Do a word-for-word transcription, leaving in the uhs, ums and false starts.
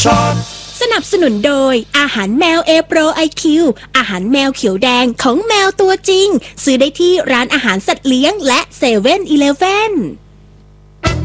ช็อตสนับสนุนโดยอาหารแมวเอโปรไอคิวอาหารแมวเขียวแดงของแมวตัวจริงซื้อได้ที่ร้านอาหารสัตว์เลี้ยงและเซเว่นอีเลฟเว่น